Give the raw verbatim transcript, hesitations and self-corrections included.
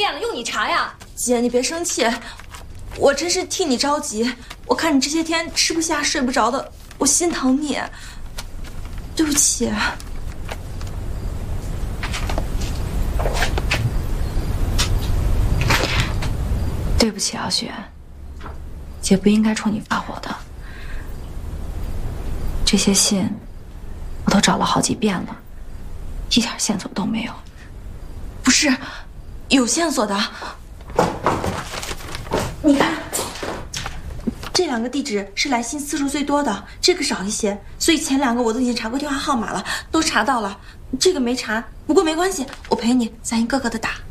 遍了，用你查呀？ 姐，你别生气，我真是替你着急。我看你这些天吃不下、睡不着的，我心疼你。对不起。 对不起啊，雪，姐不应该冲你发火的。这些信我都找了好几遍了，一点线索都没有。 不是，有线索的。你看，这两个地址是来信次数最多的，这个少一些，所以前两个我都已经查过电话号码了，都查到了。这个没查，不过没关系，我陪你，咱一个个的打。